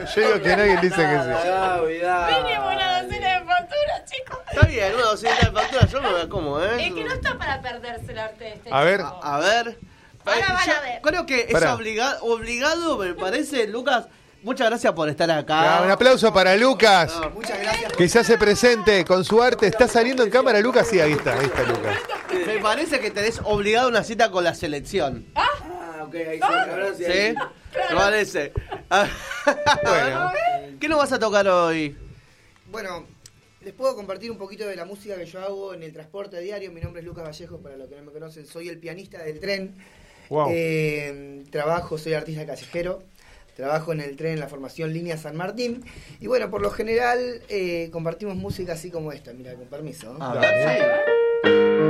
Yo digo que no, y él dice que sí. Mínimo una docena de facturas, chicos. Está bien, una docena de facturas, yo me la como, Es que no está para perderse el arte de este A ver. chico. A ver. Ahora van Yo a ver. creo que es Pará. obligado, me parece, Lucas. Muchas gracias por estar acá. Un aplauso para Lucas, Muchas gracias. que se hace presente con su arte. ¿Está saliendo en cámara, Lucas? Sí, ahí está Lucas. Me parece que tenés obligado una cita con la selección. Ok, ahí sí, cabrón, sí. ¿Sí? Me parece. Bueno. ¿Qué nos vas a tocar hoy? Bueno, les puedo compartir un poquito de la música que yo hago en el transporte diario. Mi nombre es Lucas Vallejo, para los que no me conocen. Soy el pianista del tren. Wow. Soy artista callejero. Trabajo en el tren en la formación Línea San Martín. Y bueno, por lo general compartimos música así como esta. Mira, con permiso. A ver, sí.